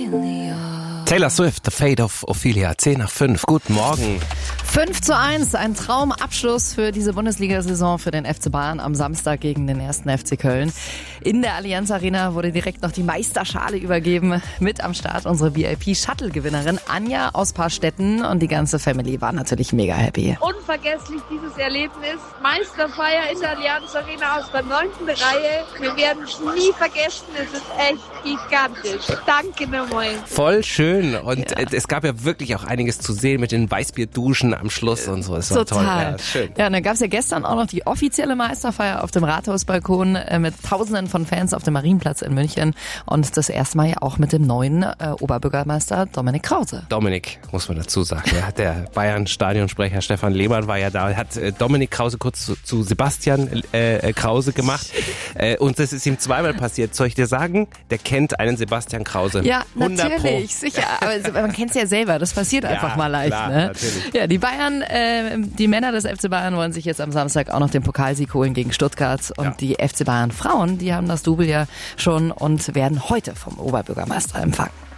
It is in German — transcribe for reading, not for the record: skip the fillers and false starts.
Taylor Swift, The Fate of Ophelia, 10:05. Guten Morgen. 5:1, ein Traumabschluss für diese Bundesliga-Saison für den FC Bayern am Samstag gegen den 1. FC Köln. In der Allianz Arena wurde direkt noch die Meisterschale übergeben. Mit am Start unsere VIP-Shuttle-Gewinnerin Anja aus Paarstetten und die ganze Family war natürlich mega happy. Unvergesslich dieses Erlebnis. Meisterfeier in der Allianz Arena aus der 9. Reihe. Wir werden es nie vergessen. Es ist echt gigantisch. Danke nochmal. Voll schön. Und es gab ja wirklich auch einiges zu sehen mit den Weißbierduschen am Schluss und so. Es war toll. Ja, schön. Ja, und dann gab es ja gestern auch noch die offizielle Meisterfeier auf dem Rathausbalkon mit Tausenden von Fans auf dem Marienplatz in München. Und das erste Mal ja auch mit dem neuen Oberbürgermeister Dominik Krause. Dominik, muss man dazu sagen. Ja, der Bayern-Stadionsprecher Stefan Lehmann war ja da. Hat Dominik Krause kurz zu Sebastian Krause gemacht. Und das ist ihm zweimal passiert. Soll ich dir sagen, der kennt einen Sebastian Krause. Ja, natürlich, sicher. Aber man kennt es ja selber. Das passiert einfach mal leicht. Klar, ne? Natürlich. Ja, die Bayern, die Männer des FC Bayern wollen sich jetzt am Samstag auch noch den Pokalsieg holen gegen Stuttgart. Und die FC Bayern Frauen, die haben das Double ja schon und werden heute vom Oberbürgermeister empfangen.